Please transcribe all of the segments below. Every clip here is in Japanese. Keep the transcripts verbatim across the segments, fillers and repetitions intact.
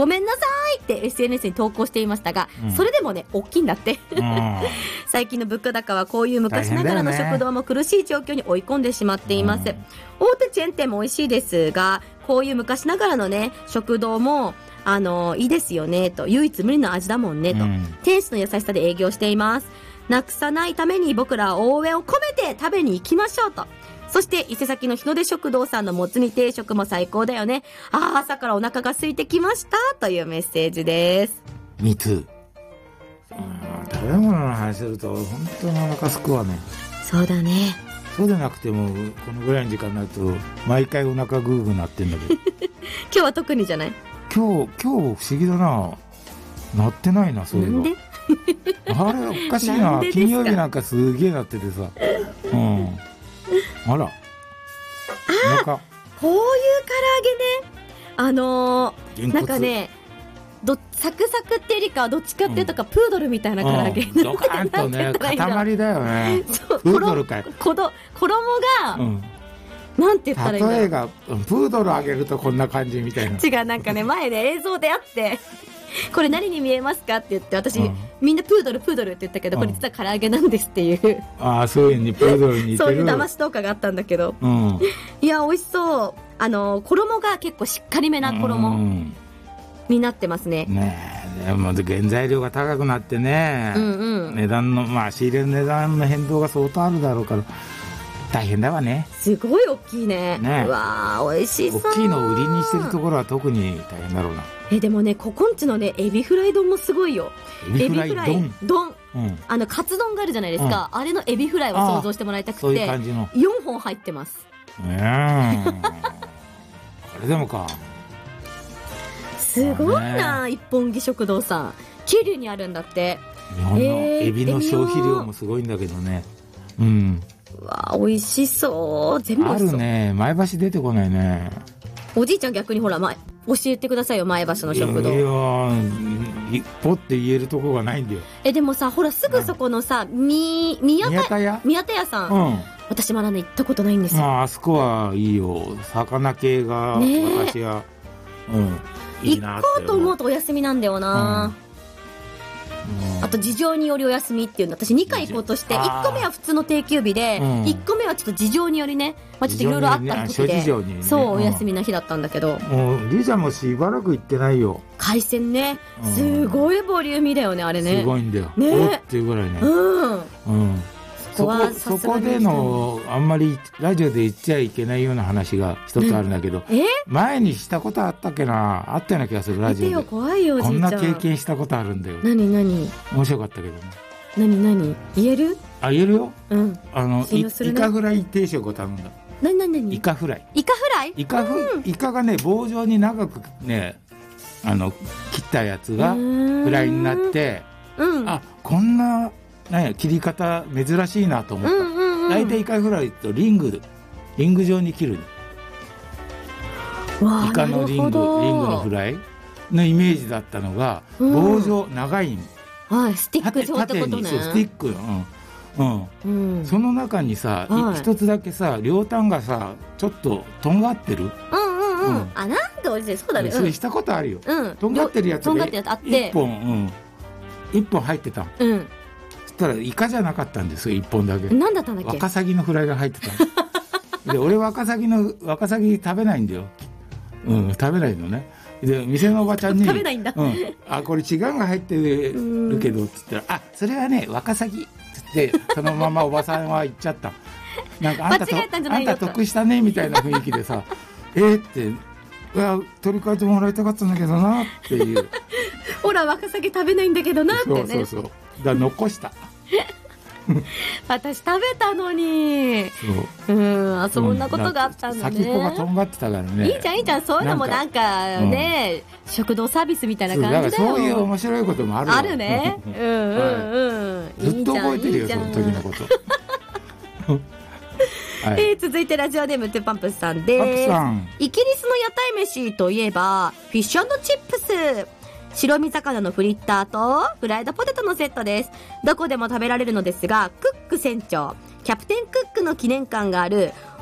ごめんなさいって エスエヌエス に投稿していましたが、うん、それでもね大きいんだって、うん、最近の物価高はこういう昔ながらの食堂も苦しい状況に追い込んでしまっています、うん、大手チェーン店も美味しいですが、こういう昔ながらのね食堂もあのいいですよねと、唯一無二の味だもんねと、うん、店主の優しさで営業しています。なくさないために僕らは応援を込めて食べに行きましょうと。そして伊勢崎の日の出食堂さんのもつ煮定食も最高だよね。ああ朝からお腹が空いてきましたというメッセージです。 ミートゥー。食べ物の話すると本当にお腹すくわね。 そうだね。 そうでなくてもこのぐらいの時間になると毎回お腹グーグーなってんだけど今日は特にじゃない？ 今日今日不思議だな、なってないな。そういうのなんであれおかしい な, な金曜日なんかすげえなっててさ、うん、あらあこういう唐揚げね、あのー、なんかねどサクサクってよりかどっちかっていうとか、うん、プードルみたいな唐揚げ、うん、 ドカーンとね塊だよねプードルかい。 こど衣が、うん、なんて言ったらいいんだろう、 例えがプードルあげるとこんな感じみたいな。 違う、なんかね前で映像であってこれ何に見えますかって言って私、うん、みんなプードルプードルって言ったけど、これ実は唐揚げなんですっていう、うん、 ああそういうにプードルに似てるそういう騙し動画があったんだけど、うん、いや美味しそう。あの衣が結構しっかりめな衣、うんになってますね。 ねえ、でも原材料が高くなってね、うんうん、値段のまあ仕入れる値段の変動が相当あるだろうから大変だわね。 すごい大きい ね, ねうわー美味しそう。 大きいのを売りにしてるところは特に大変だろうな。 えでもねここんちのねエビフライ丼もすごいよ。 エビフライ丼丼、うん、あのカツ丼があるじゃないですか、うん、あれのエビフライを想像してもらいたくて、そういう感じのよんほん入ってます。 ねえこれでもかすごいな、一本木食堂さん桐生にあるんだって。 日本のエビの消費量もすごいんだけどね、うん、 うわ美味しそう。全部美味しそう。 あるね。前橋出てこないね。 おじいちゃん逆にほら、ま、教えてくださいよ前橋の食堂。 いやポって言えるとこがないんだよ。 えでもさほらすぐそこのさ、み宮田屋宮田屋さん、うん、私まだね行ったことないんですよ。 まああそこはいいよ。魚系が私は、ね、うんいいなって行こうと思うとお休みなんだよな、うんうん、あと事情によりお休みっていうの私にかい行こうとしていっこめは普通の定休日で、うん、いっこめはちょっと事情によりね、まあ、ちょっといろいろあった時で、ね、そうお休みの日だったんだけど、 もうリーちゃんもしばらく行ってないよ。 海鮮ね、うん、すごいボリューミーだよねあれね。 すごいんだよ、ね、おっていうぐらいね、うんうんそこ、そこでのあんまりラジオで言っちゃいけないような話が一つあるんだけど、うん、え前にしたことあったっけな、あったような気がする。ラジオで怖いよおじいちゃん。 こんな経験したことあるんだよ。 何何面白かったけどね。 何何言える？ あ言えるよ、うん、あのイカフライ定食を頼んだ。 何何何イカフライイカフライイカフ、うん、イカがね棒状に長くねあの切ったやつがフライになって、うん、あこんなね、切り方珍しいなと思った、うんうんうん、大体イカフライとリングリング状に切るイカのリングリングのフライのイメージだったのが、うん、棒状長い、 はい、スティック状ってことね。 そうスティック、うんうんうん、その中にさ、はい、一つだけさ両端がさちょっととんがってる、 うんうんうん、うん、あなんかおいしい。そうだね、 それしたことあるよ、うん、とんがってるやつが一本、うん、一本入ってた、うんたらイカじゃなかったんですよ。一本だけ。 何だったんだっけ。 ワカサギのフライが入ってたで俺ワカサギのワカサギ食べないんだよ、うん、食べないのね。で店のおばちゃんに食べないんだ、うん、 あこれ違うが入ってるけどっつったらあそれはねワカサギっつってそのままおばさんは言っちゃったなんかあんたとあんた得したねみたいな雰囲気でさえーっていや取り替えてもらいたかったんだけどなっていうほらワカサギ食べないんだけどなってね。 そうそうそうだ残した私食べたのに。そう、うん、あそんなことがあったんだね。 先っぽがとんがってたからね。 いいじゃんいいじゃん、そういうのもなんかね、うん、食堂サービスみたいな感じだよ。 そういう面白いこともあるよ。 あるねうんうんうん、はい、 ずっと覚えてるよその時のことはい、えー、続いてラジオネームトゥパンプスさんです。パンプさん、イギリスの屋台飯といえばフィッシュ&チップス、白身魚のフリッターとフライドポテトのセットです。どこでも食べられるのですが、クック船長キャプテンクックの記念館がある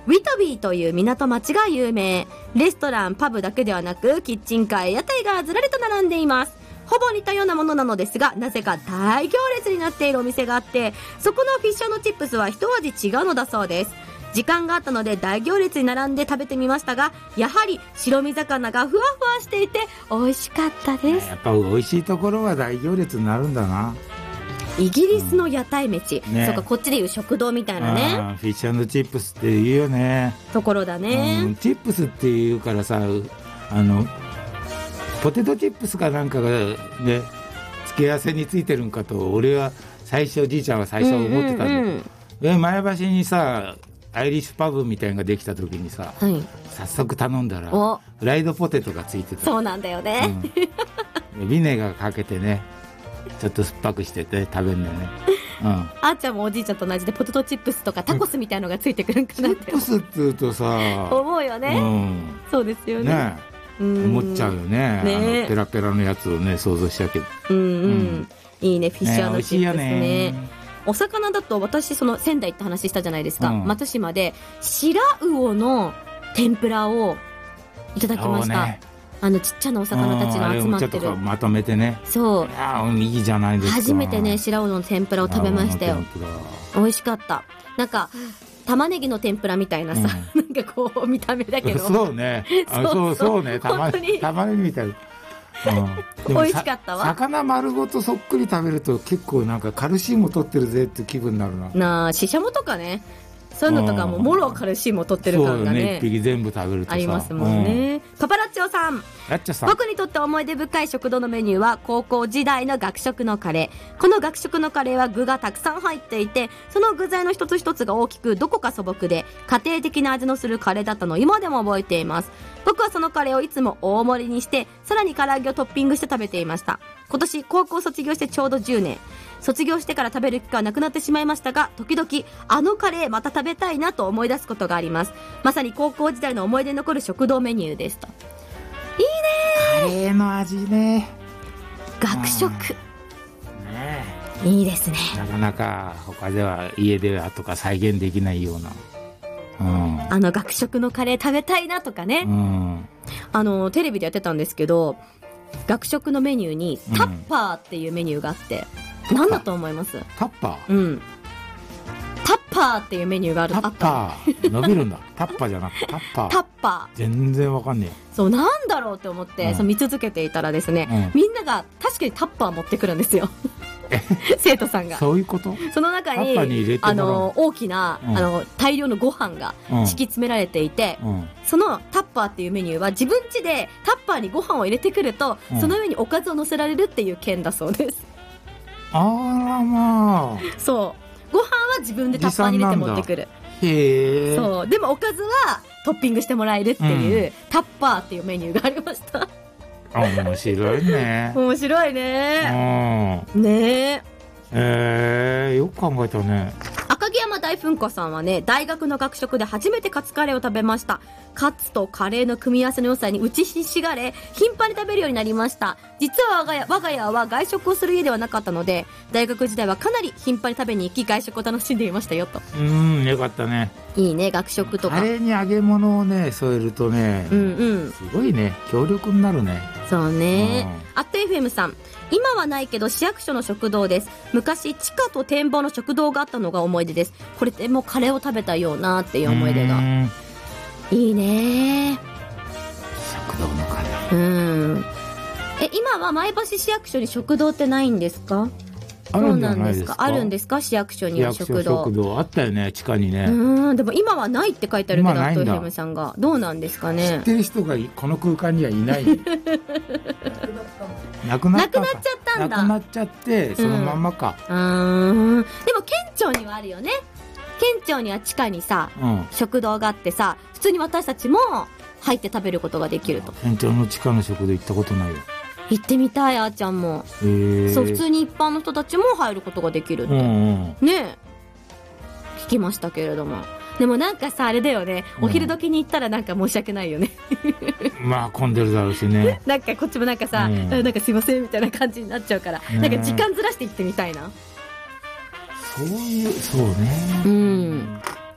ウィトビーという港町が有名。レストラン、パブだけではなく、キッチンカー、屋台がずらりと並んでいます。ほぼ似たようなものなのですが、なぜか大行列になっているお店があって、そこのフィッシュ&チップスは一味違うのだそうです。時間があったので大行列に並んで食べてみましたが、やはり白身魚がふわふわしていて美味しかったです。 やっぱ美味しいところは大行列になるんだな。 イギリスの屋台飯、うんね、そうか、こっちでいう食堂みたいなね。 フィッシュ&チップスって言うよね。 ところだね、 うん、チップスって言うからさ、あのポテトチップスかなんかがね付け合わせについてるんかと俺は最初、じいちゃんは最初思ってたんだ、うんうんうん、で前橋にさアイリッシュパブみたいなのができた時にさ、はい、早速頼んだらフライドポテトがついてた。 そうなんだよね、 うん、ビネガーかけてねちょっと酸っぱくしてて食べるんだよね、うん、 あーちゃんもおじいちゃんと同じでポテトチップスとかタコスみたいのがついてくるんかなって、 チップスって言うとさ思うよね、うん、そうですよね、ね、 思っちゃうよね、ね、あのペラペラのやつをね想像しちゃうけど、 うんうんうん、いいねフィッシュ&チップス ね, ねお魚だと私その仙台って話したじゃないですか、うん、松島で白魚の天ぷらをいただきました、ね、あのちっちゃなお魚たちの集まってる、 ちょっとまとめてね、 そう、 いやいいじゃないですか。 初めてね白魚の天ぷらを食べましたよ。美味しかった。なんか玉ねぎの天ぷらみたいなさ、うん、なんかこう見た目だけどそうねあそうそうそうね玉ねぎみたいなうん、 美味しかったわ。 魚丸ごとそっくり食べると結構なんかカルシウム取ってるぜって気分になるな。 なあ、シシャモとかね、そういうのとかももろカルシウムを取ってる感がね、 ね、一匹全部食べるとさありますもんね、うん、パパラッチョさん、 ラッチョさん、 僕にとって思い出深い食堂のメニューは高校時代の学食のカレー。この学食のカレーは具がたくさん入っていて、その具材の一つ一つが大きくどこか素朴で家庭的な味のするカレーだったのを今でも覚えています。僕はそのカレーをいつも大盛りにしてさらに唐揚げをトッピングして食べていました。今年高校卒業してちょうどじゅうねん、卒業してから食べる機会はなくなってしまいましたが、時々あのカレーまた食べたいなと思い出すことがあります。まさに高校時代の思い出に残る食堂メニューですと。いいね、カレーの味ね、 学食、 ね、 いいですね。 なかなか他では家ではとか再現できないような、 うん、あの学食のカレー食べたいなとかね、うん、あのテレビでやってたんですけど、学食のメニューにタッパーっていうメニューがあって、うん、何だと思います？ タッパー、 うん、タッパーっていうメニューがある。 タッパー伸びるんだタッパーじゃなくてタッパー。 タッパー全然わかんねえ。 そう、なんだろうって思って、うん、そう見続けていたらですね、うん、みんなが確かにタッパー持ってくるんですよ生徒さんが。 そういうこと？ その中に、にあの大きな、うん、あの大量のご飯が敷き詰められていて、うん、そのタッパーっていうメニューは自分家でタッパーにご飯を入れてくると、うん、その上におかずを乗せられるっていう件だそうです。 あらまあ。 そう、ご飯は自分でタッパーに入れて持ってくる。 へえ。 そう、でもおかずはトッピングしてもらえるっていう、うん、タッパーっていうメニューがありました面白いね。 面白いね。うん、ねえ。 えー、よく考えたね。 赤城山大噴火さんはね、大学の学食で初めてカツカレーを食べました。カツとカレーの組み合わせの良さに打ちひしがれ、頻繁に食べるようになりました。実は我が家、我が家は外食をする家ではなかったので、大学時代はかなり頻繁に食べに行き、外食を楽しんでいましたよと。 うん、よかったね。 いいね、学食とか。 カレーに揚げ物をね添えるとね、うんうん、すごいね、強力になるね。 そうね。アット エフエム さん、今はないけど市役所の食堂です。昔地下と展望の食堂があったのが思い出です。これでもうカレーを食べたようなっていう思い出が。いいね、 食堂のカレー。 うん。え、今は前橋市役所に食堂ってないんですか？ あるんじゃないですか？ あるんですか？市役所には食堂。 食堂あったよね、地下にね。 うん、でも今はないって書いてあるけど、アットエフエムさんがどうなんですかね。 知ってる人がこの空間にはいないなくなっちゃったんだ。 なくなっちゃってそのまんまか。 うん、んでも県庁にはあるよね。県庁には地下にさ、うん、食堂があってさ、普通に私たちも入って食べることができると。 県庁の地下の食堂行ったことないよ。 行ってみたい、あーちゃんも。 へー。 そう、普通に一般の人たちも入ることができるって、うんうん、ね聞きましたけれども。でもなんかさ、あれだよね、お昼時に行ったらなんか申し訳ないよねまあ混んでるだろうしねなんかこっちもなんかさ、うん、なんかすいませんみたいな感じになっちゃうから、ね、なんか時間ずらして行ってみたいな。 そういう、そうね、 うん、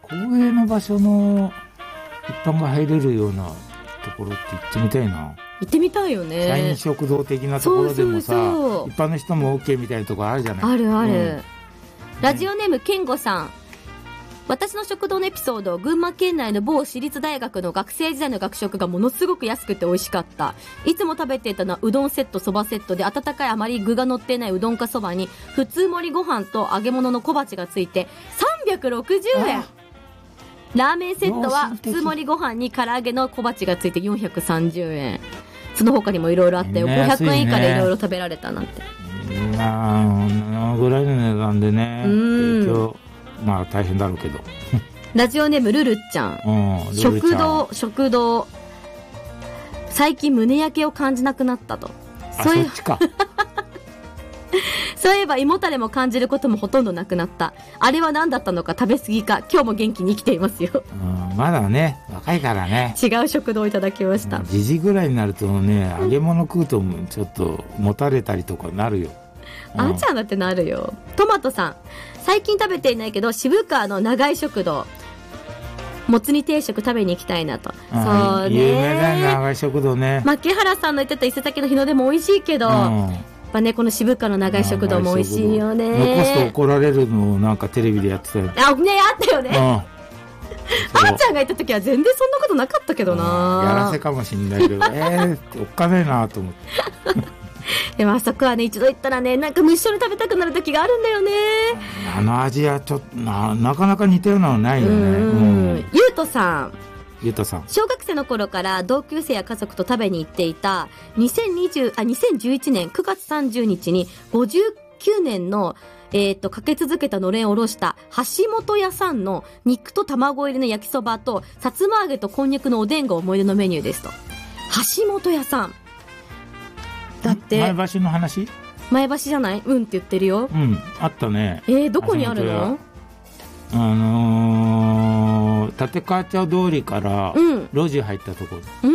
公営の場所の一般が入れるようなところって行ってみたいな。 行ってみたいよね。 社員食堂的なところでもさ、そうそうそう、一般の人も OK みたいなところあるじゃない。 あるある、うん、ラジオネーム健吾さん、私の食堂のエピソード、群馬県内の某私立大学の学生時代の学食がものすごく安くて美味しかった。いつも食べていたのはうどんセット、そばセットで、温かいあまり具が乗っていないうどんかそばに普通盛りご飯と揚げ物の小鉢がついてさんびゃくろくじゅうえん。ラーメンセットは普通盛りご飯に唐揚げの小鉢がついてよんひゃくさんじゅうえん。その他にもいろいろあったよ。ごひゃくえん以下でいろいろ食べられたなんて。 まあぐらいの値段でね、提供まあ大変だろうけど。 ラジオネームルルちゃん、うん、食堂食堂最近胸焼けを感じなくなったと。 そういえばそっちかそういえば胃もたれも感じることもほとんどなくなった。あれは何だったのか、食べ過ぎか、今日も元気に生きていますよ。 うん、まだね若いからね。 違う食堂をいただきました。 じじぐらいになるとね、揚げ物食うとちょっともたれたりとかなるよ。 うん、あんちゃんだってなるよ。トマトさん、最近食べていないけど渋川の長井食堂もつ煮定食食べに行きたいなと。そうね、 有名だよ長井食堂ね。 牧原さんの言ってた伊勢崎の日の出も美味しいけど、うん、やっぱねこの渋川の長井食堂も美味しいよね。 残すと怒られるのをなんかテレビでやってたよ。 あねあったよね、うん、あんちゃんがいた時は全然そんなことなかったけどな、 うん、やらせかもしんないけどえーおっかねえなと思ってでもあそこはね一度行ったらねなんか無性に食べたくなる時があるんだよね。 あの味はちょっと な, なかなか似てるのはないよね。うん、 うん、ゆうとさんゆうとさん小学生の頃から同級生や家族と食べに行っていたにせんにじゅうあにせんじゅういちねんくがつさんじゅうにちにごじゅうきゅうねんのえー、とかけ続けたのれんをおろした橋本屋さんの肉と卵入りの焼きそばとさつま揚げとこんにゃくのおでんが思い出のメニューですと。橋本屋さんだって前橋の話？ 前橋じゃない？うんって言ってるよ。 うんあったね。 えー、どこにあるの？ あのー、立川町通りから路地入ったところ。うん、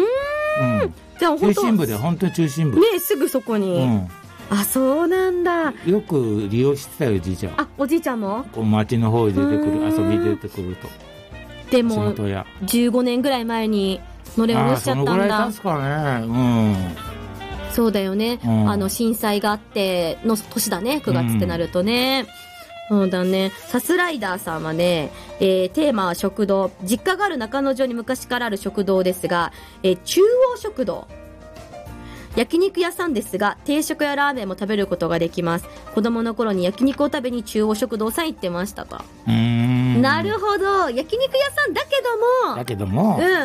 うん、じゃあ中心部で本当に中心部ねすぐそこに、うん、あそうなんだ。 よく利用してたよおじいちゃん。 あおじいちゃんもこう町の方に出てくる遊び出てくると。 でもじゅうごねんぐらい前にのれん下ろしちゃったんだ。 あそのぐらい経つかね。うんそうだよね、うん、あの震災があっての年だねくがつってなるとね、うん、そうだね。サスライダーさんはね、えー、テーマは食堂。実家がある中野城に昔からある食堂ですが、えー、中央食堂焼肉屋さんですが定食やラーメンも食べることができます。子供の頃に焼肉を食べに中央食堂さん行ってましたと。うーんなるほど焼肉屋さんだけどもだけども、 うんうん、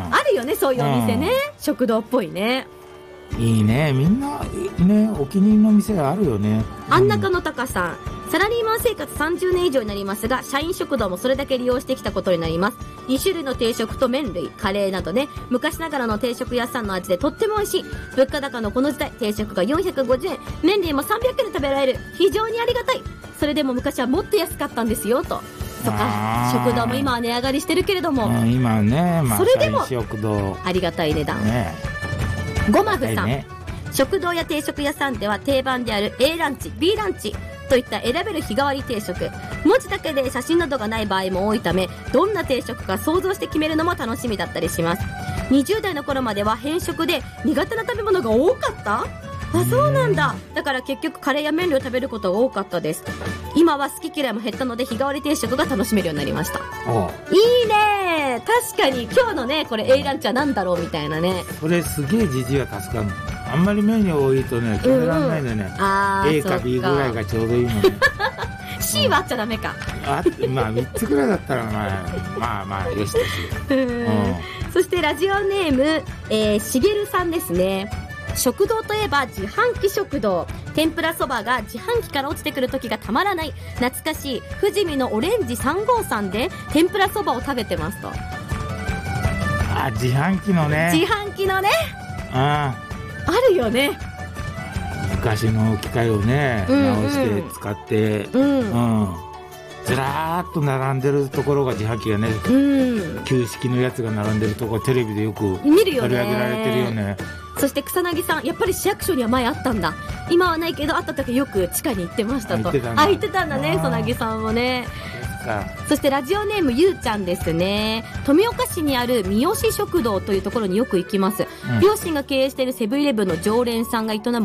あるよねそういうお店ね、うん、食堂っぽいね。 いいねみんなねお気に入りの店あるよね。 あん中のたかさん、サラリーマン生活さんじゅうねん以上になりますが社員食堂もそれだけ利用してきたことになります。にしゅるいの定食と麺類カレーなどね昔ながらの定食屋さんの味でとっても美味しい。物価高のこの時代定食がよんひゃくごじゅうえん麺類もさんびゃくえんで食べられる非常にありがたい。それでも昔はもっと安かったんですよと。とか食堂も今は値上がりしてるけれども今ね、まあ、 それでも食堂ありがたい値段、ね、ごまぐさん、ね、食堂や定食屋さんでは定番である A ランチ B ランチといった選べる日替わり定食文字だけで写真などがない場合も多いためどんな定食か想像して決めるのも楽しみだったりします。にじゅう代の頃までは偏食で苦手な食べ物が多かった。あそうなんだ。だから結局カレーや麺類を食べることが多かったです。今は好き嫌いも減ったので日替わり定食が楽しめるようになりました。いいね確かに今日のねこれ A ランチは何だろうみたいなね。 これすげえじじいは助かるの。あんまりメニュー多いとね決められないんだよね、うんうん、A か B ぐらいがちょうどいいのね C はあっちゃダメか、 あまあみっつぐらいだったらまあまあまあよしとしよう、うん、 そしてラジオネーム、えー、しげるさんですね。食堂といえば自販機食堂天ぷらそばが自販機から落ちてくる時がたまらない懐かしい富士見のオレンジさんごうさんで天ぷらそばを食べてますと。 あ自販機のね自販機のねああるよね昔の機械をね、うんうん、直して使って、うんうん、ずらーっと並んでるところが自販機がね、うん、旧式のやつが並んでるところテレビでよく見るよね取り上げられてるよね。 そして草薙さんやっぱり市役所には前あったんだ今はないけどあった時よく地下に行ってましたと。あ言ってたんだね草薙さんもね。 か。 そしてラジオネームゆうちゃんですね。富岡市にある三好食堂というところによく行きます、うん、両親が経営しているセブンイレブンの常連さんが営む